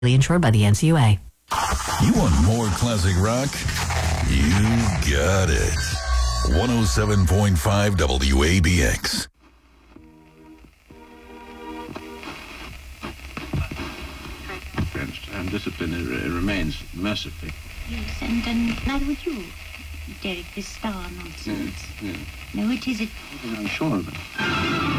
Insured by the NCUA. You want more classic rock? You got it. 107.5 WABX. And discipline remains mercifully. Yes, and neither would you, Derek, this star nonsense. Yeah. No, it isn't. I'm sure of it.